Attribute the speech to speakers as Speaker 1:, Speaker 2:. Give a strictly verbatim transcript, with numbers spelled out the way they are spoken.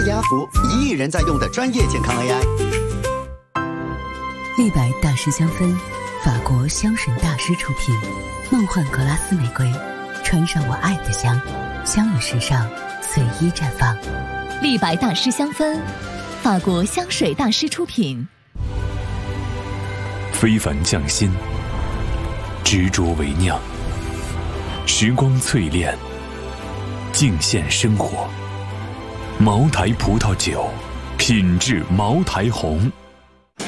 Speaker 1: 雅福，一亿人在用的专业健康 A I。
Speaker 2: 立白大师香氛，法国香水大师出品，梦幻格拉斯玫瑰，穿上我爱的香，香与时尚随意绽放。
Speaker 3: 立白大师香氛，法国香水大师出品。
Speaker 4: 非凡匠心，执着为酿，时光淬炼，尽献生活。茅台葡萄酒，品质茅台红。